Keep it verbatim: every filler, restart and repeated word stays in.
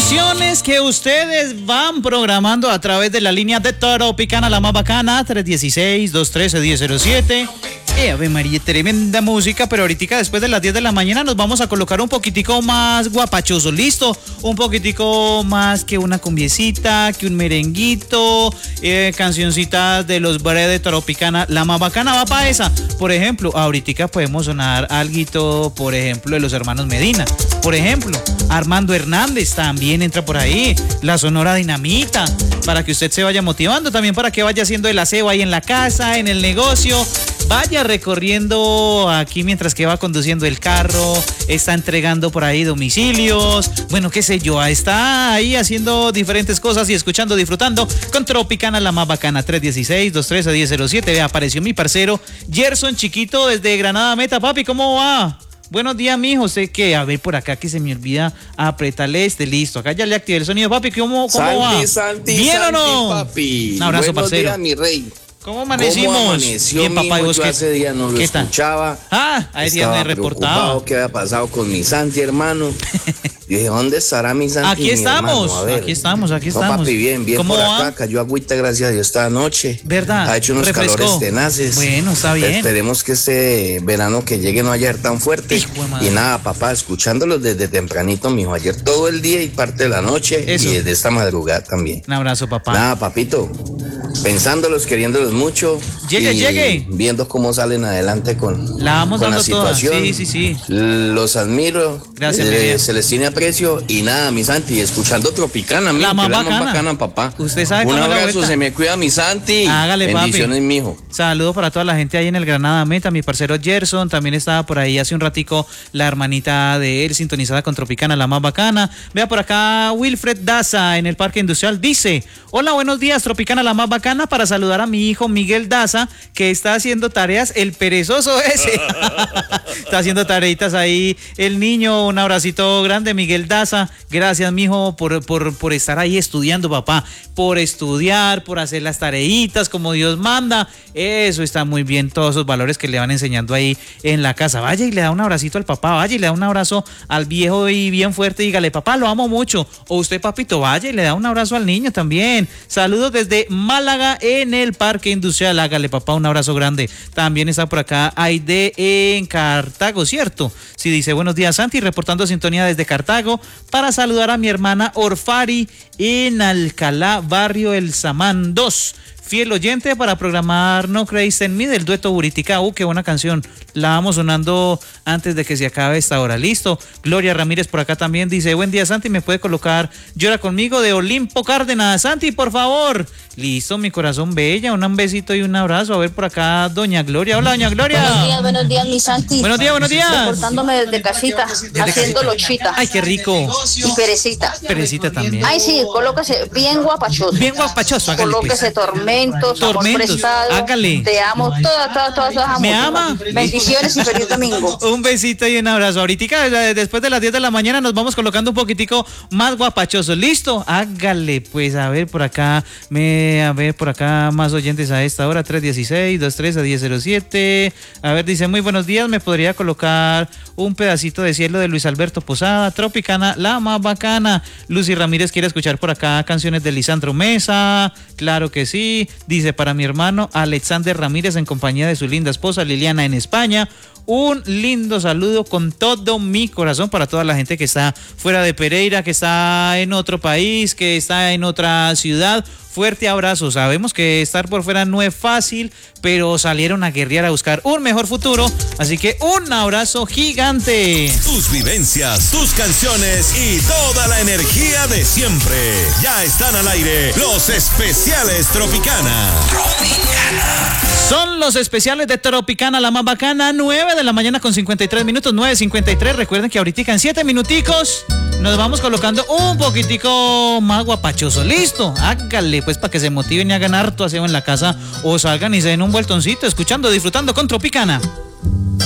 Canciones que ustedes van programando a través de la línea de Tropicana, la más bacana, tres uno seis, dos uno tres, uno cero cero siete. Eh, Ave María, tremenda música, pero ahorita después de las diez de la mañana nos vamos a colocar un poquitico más guapachoso, ¿listo? Un poquitico más que una cumbiecita, que un merenguito, eh, cancioncitas de los Bre de Tropicana, la más bacana va para esa. Por ejemplo, ahorita podemos sonar alguito, por ejemplo, de los hermanos Medina. Por ejemplo, Armando Hernández también entra por ahí, la Sonora Dinamita, para que usted se vaya motivando, también para que vaya haciendo el aseo ahí en la casa, en el negocio. Vaya recorriendo aquí mientras que va conduciendo el carro, está entregando por ahí domicilios, bueno, qué sé yo, está ahí haciendo diferentes cosas y escuchando, disfrutando con Tropicana, la más bacana, tres uno seis, dos tres, uno cero cero siete. Ve, apareció mi parcero Gerson Chiquito desde Granada Meta. Papi, ¿cómo va? Buenos días, mijo. Sé que, a ver, por acá que se me olvida apretarle este, listo. Acá ya le activé el sonido, papi. ¿Cómo, cómo Santi, va? Santi, ¿Bien Santi, o no? papi. Un abrazo, Buenos parcero. días, mi rey. ¿Cómo amanecimos? ¿Cómo amaneció, bien, papá, mijo? ¿y vos Yo qué? hace días no lo ¿Qué tal? escuchaba. Ah, a ese día me reportaba. ¿Qué había pasado con mi Santi, hermano? Dije, ¿dónde estará mi Santi? Aquí mi estamos, hermano? A ver. aquí estamos, aquí No, estamos. papi, bien, bien ¿Cómo por va? acá. Cayó agüita, gracias a Dios, esta noche. ¿Verdad? Ha hecho unos Refrescó. calores tenaces. Bueno, está bien. Esperemos que este verano que llegue no haya tan fuerte. Hijo de madre. Y nada, papá, escuchándolos desde tempranito, mijo. Ayer todo el día y parte de la noche. Eso. Y desde esta madrugada también. Un abrazo, papá. Nada, papito, pensándolos, queriéndolos mucho. Llegue, y llegue. Viendo cómo salen adelante con La vamos con dando la situación. toda. Sí, sí, sí. Los admiro. Gracias, eh, mi vida. Se les tiene aprecio. Y nada, mi Santi, escuchando Tropicana, La mijo, más que es la bacana. más bacana, papá. Usted sabe Un cómo es la abrazo, vuelta. se me cuida, mi Santi. Hágale, papi. Bendiciones, mijo. Saludos para toda la gente ahí en el Granada Meta, mi parcero Gerson, también estaba por ahí hace un ratico la hermanita de él, sintonizada con Tropicana, la más bacana. Vea por acá Wilfred Daza en el Parque Industrial, dice, hola, buenos días, Tropicana, la más bacana, para saludar a mi hijo Miguel Daza, que está haciendo tareas, el perezoso ese. Está haciendo tareitas ahí el niño, un abracito grande, Miguel Daza, gracias, mijo, por, por, por estar ahí estudiando, papá, por estudiar, por hacer las tareitas como Dios manda. Eso está muy bien, todos esos valores que le van enseñando ahí en la casa. Vaya y le da un abracito al papá, vaya y le da un abrazo al viejo y bien fuerte, dígale, papá, lo amo mucho. O usted, papito, vaya y le da un abrazo al niño también. Saludos desde Málaga en el Parque Industrial, hágale, papá, un abrazo grande. También está por acá Aide en Cartago, ¿cierto? Sí, dice, buenos días, Santi, reportando sintonía desde Cartago para saludar a mi hermana Orfari en Alcalá, barrio El Samán dos. Fiel oyente para programar No Creíste en Mí del dueto Buritica. Uh, qué buena canción. La vamos sonando antes de que se acabe esta hora. Listo. Gloria Ramírez por acá también dice, buen día, Santi, ¿me puede colocar Llora Conmigo de Olimpo Cárdenas? Santi, por favor. Listo, mi corazón bella. Un besito y un abrazo. A ver por acá, doña Gloria. Hola, doña Gloria. Buenos días, buenos días, mi Santi. Buenos días, buenos días. Reportándome desde casita, haciendo lochita. Ay, qué rico. Y perecita. Perecita también. Ay, sí, colóquese bien guapachoso. Bien guapachoso, hágale, Colóquese pues. tormentos, amor Tormentos, prestado. hágale. Te amo, todas, todas, todas, todas amo. ¿Me ama? Bendiciones y feliz domingo. Un besito y un abrazo. Ahorita, después de las diez de la mañana, nos vamos colocando un poquitico más guapachosos. ¿Listo? Hágale, pues, a ver por acá, me, a ver por acá, más oyentes a esta hora, tres uno seis, dos tres, a diez cero siete. A ver, dice, muy buenos días, ¿me podría colocar un pedacito de cielo de Luis Alberto Posada? Tropicana, la más bacana. Lucy Ramírez quiere escuchar por acá canciones de Lisandro Mesa. Claro que sí. Dice, para mi hermano Alexander Ramírez en compañía de su linda esposa Liliana en España. Un lindo saludo con todo mi corazón para toda la gente que está fuera de Pereira, que está en otro país, que está en otra ciudad. Fuerte abrazo. Sabemos que estar por fuera no es fácil, pero salieron a guerrear a buscar un mejor futuro. Así que un abrazo gigante. Tus vivencias, tus canciones y toda la energía de siempre. Ya están al aire los especiales Tropicana. Tropicana. Son los especiales de Tropicana, la más bacana, nueve de la mañana con cincuenta y tres minutos, nueve cincuenta y tres. Recuerden que ahorita en siete minuticos nos vamos colocando un poquitico más guapachoso. ¿Listo? Hágale, pues, para que se motiven y hagan harto aseo en la casa o salgan y se den un vueltoncito escuchando, disfrutando con Tropicana.